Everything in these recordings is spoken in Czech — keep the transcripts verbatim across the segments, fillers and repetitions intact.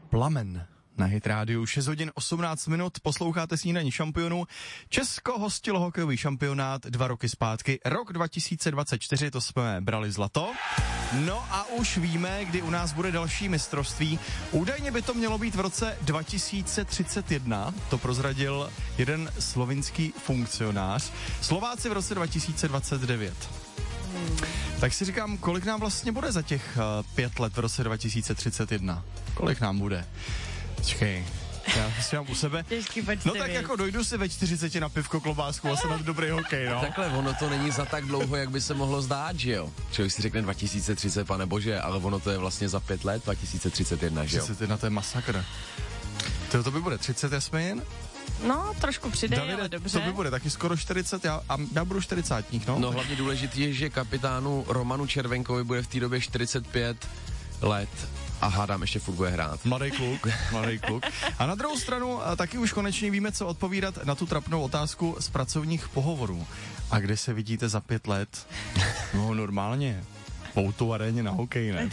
Plamen na Hit Rádiu. šest hodin osmnáct minut, posloucháte Snídaní šampionů. Česko hostilo hokejový šampionát dva roky zpátky. Rok dva tisíce dvacet čtyři, to jsme brali zlato. No a už víme, kdy u nás bude další mistrovství. Údajně by to mělo být v roce dva tisíce třicet jedna, to prozradil jeden slovinský funkcionář. Slováci v roce dva tisíce dvacet devět. Tak si říkám, kolik nám vlastně bude za těch uh, pět let v roce dva tisíce třicet jedna? Kolik nám bude? Počkej, já si mám u sebe. No tak jako dojdu si ve čtyřiceti na pivko, klobásku a se na dobrý hokej, no. Takhle, ono to není za tak dlouho, jak by se mohlo zdát, že jo? Člověk si řekne dva tisíce třicet, pane bože, ale ono to je vlastně za pět let, dva tisíce třicet jedna, že jo? třicet jedna, to je masakr. To, to by bude třicet, Jasmin? No, trošku přidej, Davide, ale dobře. to by bude taky skoro čtyřicet, já, a já budu čtyřicátník, no. No hlavně důležitý je, že kapitánu Romanu Červenkovi bude v té době čtyřicet pět let a hádám, ještě furt bude hrát. Mladý kluk, mladý kluk. A na druhou stranu taky už konečně víme, co odpovídat na tu trapnou otázku z pracovních pohovorů. A kde se vidíte za pět let? No normálně. V Outu aréně na hokej, ne?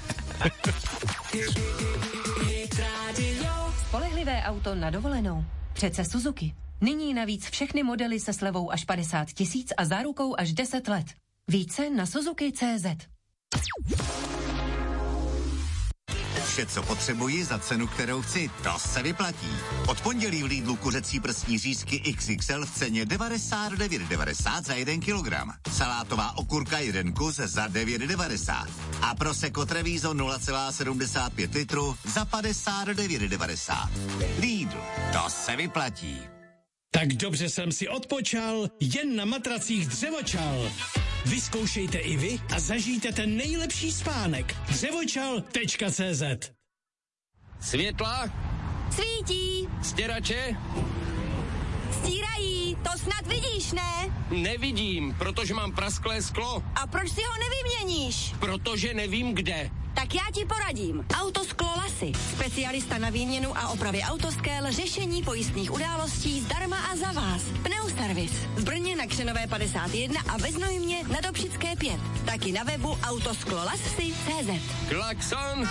Spolehlivé auto na dovolenou. Přece Suzuki. Nyní navíc všechny modely se slevou až padesát tisíc a zárukou až deset let. Více na Suzuki tečka cé zet. Vše, co potřebuji za cenu, kterou chci, to se vyplatí. Od pondělí v Lidlu kuřecí prsní řízky iks iks el v ceně devadesát devět devadesát za jeden kilogram. Salátová okurka jeden kus za devět devadesát. A Prosecco Treviso nula celá sedmdesát pět litru za padesát devět devadesát. Lidl, to se vyplatí. Tak dobře jsem si odpočal, jen na matracích Dřevočal. Vyzkoušejte i vy a zažijte ten nejlepší spánek. dřevočal tečka cé zet. Světla? Svítí. Stěrače? Stírají, to snad vidíš, ne? Nevidím, protože mám prasklé sklo. A proč si ho nevyměníš? Protože nevím kde. Tak já ti poradím. Autosklo Lasy. Specialista na výměnu a opravy autoskel, řešení pojistných událostí zdarma a za vás. Pneuservis. V Brně na Křenové padesát jedna a ve Znojmě na Dobšické pět. Taky na webu autosklolasy tečka cé zet. Klakson.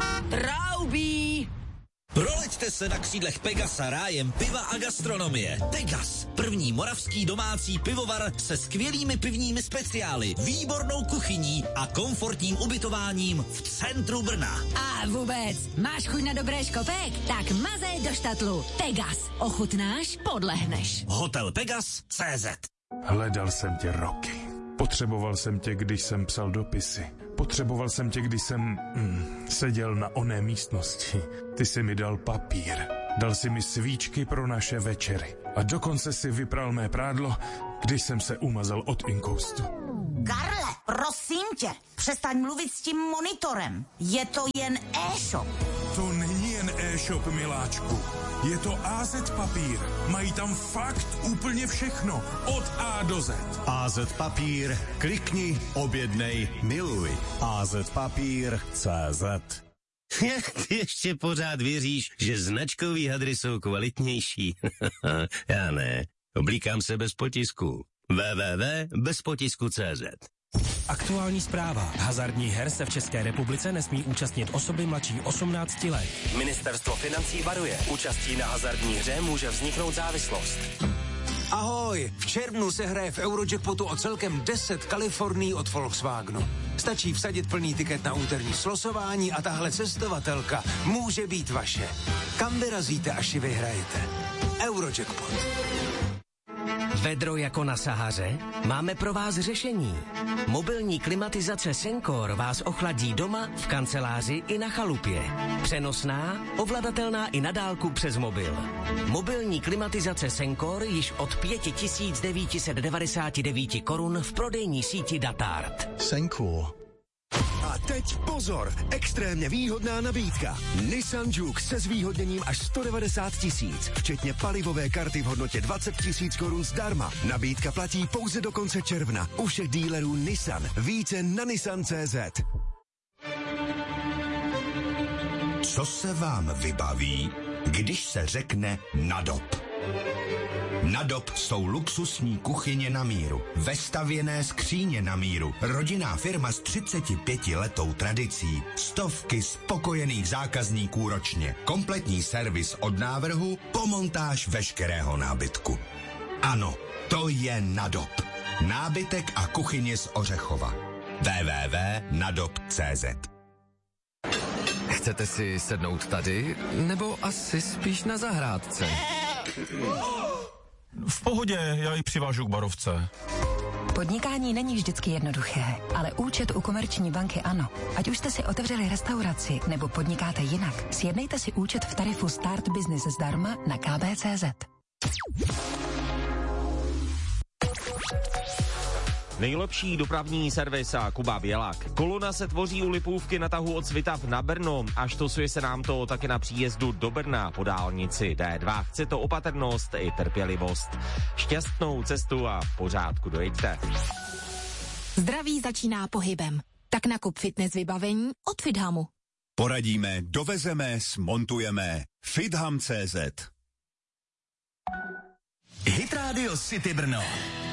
Traubí. Proleďte se na křídlech Pegasa rájem piva a gastronomie. Pegas, první moravský domácí pivovar se skvělými pivními speciály, výbornou kuchyní a komfortním ubytováním v centru Brna. A vůbec, máš chuť na dobré škopek? Tak mazej do štatlu. Pegas, ochutnáš, podlehneš. Hotel Pegas tečka cé zet. Hledal jsem tě roky. Potřeboval jsem tě, když jsem psal dopisy. Potřeboval jsem tě, když jsem mm, seděl na oné místnosti. Ty jsi mi dal papír. Dal si mi svíčky pro naše večery. A dokonce si vypral mé prádlo, když jsem se umazal od inkoustu. Karle, prosím tě, přestaň mluvit s tím monitorem. Je to jen e-shop. To není jen e-shop, miláčku. Je to á zet Papír. Mají tam fakt úplně všechno. Od A do Z. á zet Papír. Klikni, objednej, miluj. á zet Papír tečka cé zet. Jak ty ještě pořád věříš, že značkový hadry jsou kvalitnější? Já ne. Oblíkám se bez potisku. w w w tečka bez potisku tečka cé zet. Aktuální zpráva. Hazardních her se v České republice nesmí účastnit osoby mladší osmnácti let. Ministerstvo financí varuje. Účastí na hazardní hře může vzniknout závislost. Ahoj, v červnu se hraje v Eurojackpotu o celkem deset Kalifornií od Volkswagenu. Stačí vsadit plný tiket na úterní slosování a tahle cestovatelka může být vaše. Kam vyrazíte, až ji vyhrajete? Eurojackpot. Vedro jako na Sahaře? Máme pro vás řešení. Mobilní klimatizace Sencor vás ochladí doma, v kanceláři i na chalupě. Přenosná, ovladatelná i na dálku přes mobil. Mobilní klimatizace Sencor již od pět tisíc devět set devadesát devět korun v prodejní síti Datart. Sencor. A teď pozor, extrémně výhodná nabídka. Nissan Juke se zvýhodněním až sto devadesát tisíc, včetně palivové karty v hodnotě dvacet tisíc korun zdarma. Nabídka platí pouze do konce června. U všech dílerů Nissan. Více na nissan tečka cé zet. Co se vám vybaví, když se řekne NADOP? Nadop jsou luxusní kuchyně na míru, vestavěné skříně na míru, rodinná firma s třicetipětiletou tradicí, stovky spokojených zákazníků ročně, kompletní servis od návrhu po montáž veškerého nábytku. Ano, to je Nadop. Nábytek a kuchyně z Ořechova. w w w tečka nadop tečka c z. Chcete si sednout tady, nebo asi spíš na zahrádce? V pohodě, já ji přivážu k barovce. Podnikání není vždycky jednoduché, ale účet u Komerční banky ano. Ať už jste si otevřeli restauraci nebo podnikáte jinak, sjednejte si účet v tarifu Start Business zdarma na k b tečka c z. Nejlepší dopravní servis a Kuba Bělak. Kolona se tvoří u Lipůvky na tahu od Svitav na Brno a štosuje se nám to taky na příjezdu do Brna po dálnici D dva. Chce to opatrnost i trpělivost. Šťastnou cestu a v pořádku dojeďte. Zdraví začíná pohybem. Tak nakup fitness vybavení od Fithamu. Poradíme, dovezeme, smontujeme. Fitham tečka cé zet. Hit Radio City Brno.